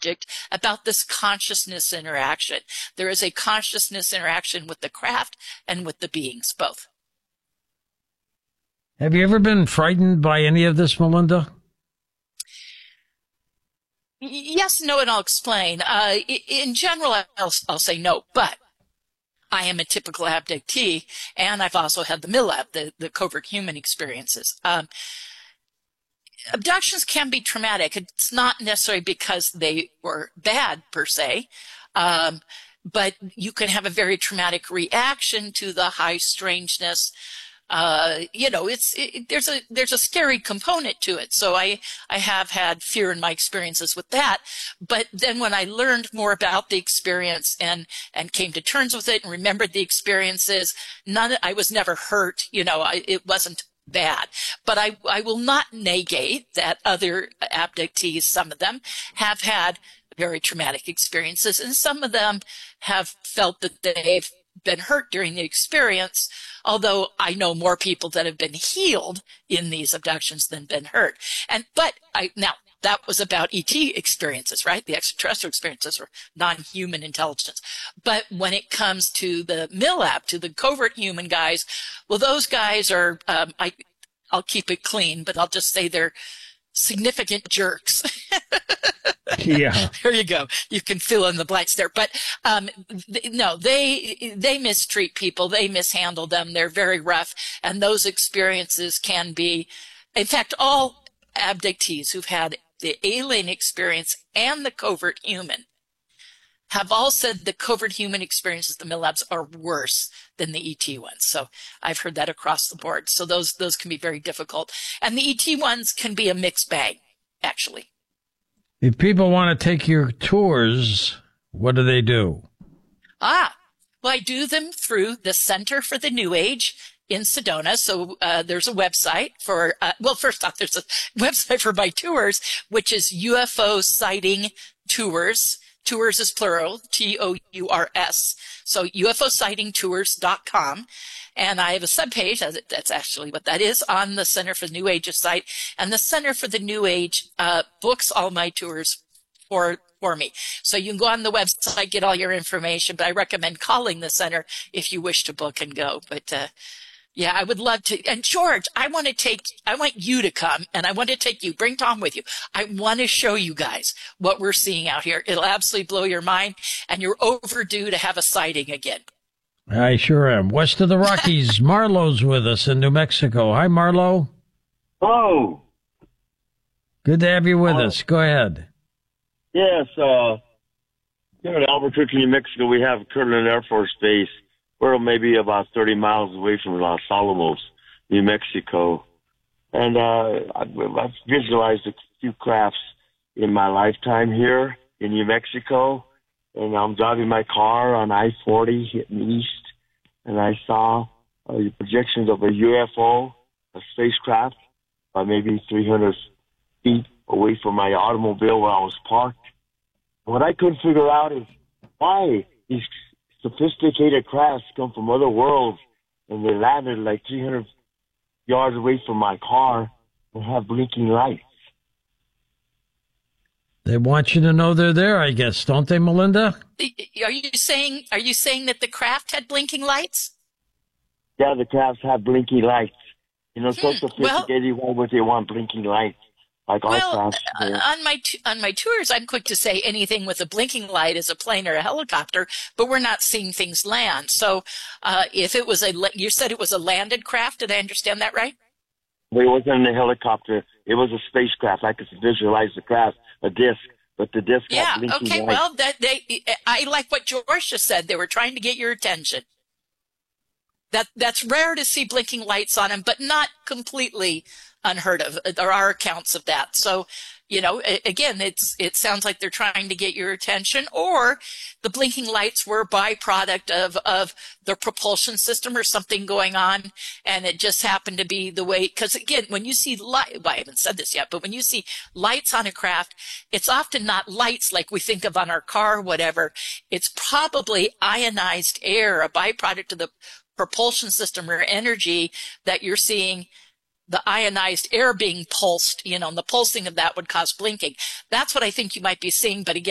subject about this consciousness interaction. There is a consciousness interaction with the craft and with the beings, both. Have you ever been frightened by any of this, Melinda? Yes, no, and I'll explain. In general, I'll say no, but I am a typical abductee, and I've also had the MILAB, the covert human experiences. Abductions can be traumatic. It's not necessarily because they were bad, per se, but you can have a very traumatic reaction to the high strangeness. There's a scary component to it. So I have had fear in my experiences with that. But then when I learned more about the experience and came to terms with it and remembered the experiences, I was never hurt. It wasn't bad. But I will not negate that other abductees, some of them, have had very traumatic experiences, and some of them have felt that they've been hurt during the experience, although I know more people that have been healed in these abductions than been hurt. Now that was about ET experiences, right? The extraterrestrial experiences or non-human intelligence. But when it comes to the MILAB, to the covert human guys, well, those guys are, I'll keep it clean, but I'll just say they're significant jerks. Yeah. There you go. You can fill in the blanks there. But no, they mistreat people. They mishandle them. They're very rough. And those experiences can be, in fact, all abductees who've had the alien experience and the covert human have all said the covert human experiences, the MILABs, are worse than the ET ones. So I've heard that across the board. So those can be very difficult. And the ET ones can be a mixed bag, actually. If people want to take your tours, what do they do? Well, I do them through the Center for the New Age in Sedona. So there's a website for, first off, there's a website for my tours, which is UFO Sighting Tours. Tours is plural, TOURS. So UFOsightingtours.com. And I have a subpage, that's actually what that is, on the Center for the New Age site. And the Center for the New Age books all my tours for me. So you can go on the website, get all your information, but I recommend calling the center if you wish to book and go. But yeah, I would love to. And George, I want you to come, and I want to take you. Bring Tom with you. I want to show you guys what we're seeing out here. It'll absolutely blow your mind, and you're overdue to have a sighting again. I sure am. West of the Rockies, Marlo's with us in New Mexico. Hi, Marlo. Hello. Good to have you with us. Go ahead. Yes, here in Albuquerque, New Mexico, we have Kirtland Air Force Base. We're maybe about 30 miles away from Los Alamos, New Mexico. And I've visualized a few crafts in my lifetime here in New Mexico. And I'm driving my car on I-40 hitting east, and I saw the projections of a UFO, a spacecraft, maybe 300 feet away from my automobile where I was parked. What I couldn't figure out is why these sophisticated crafts come from other worlds, and they landed like 300 yards away from my car and have blinking lights. They want you to know they're there, I guess, don't they, Melinda? Are you saying that the craft had blinking lights? Yeah, the crafts have blinking lights. So sophisticated, why would they want blinking lights? Like our crafts. On my tours, I'm quick to say anything with a blinking light is a plane or a helicopter, but we're not seeing things land. So if it was you said it was a landed craft, did I understand that right? It wasn't a helicopter. It was a spacecraft. I could visualize the craft, a disc, but the disc had blinking lights. Well, I like what George just said. They were trying to get your attention. That's rare to see blinking lights on them, but not completely unheard of. There are accounts of that. So, again, it sounds like they're trying to get your attention, or the blinking lights were a byproduct of the propulsion system or something going on, and it just happened to be the way. Because again, when you see light, I haven't said this yet, but when you see lights on a craft, it's often not lights like we think of on our car, whatever. It's probably ionized air, a byproduct of the propulsion system or energy that you're seeing. The ionized air being pulsed, and the pulsing of that would cause blinking. That's what I think you might be seeing. But again,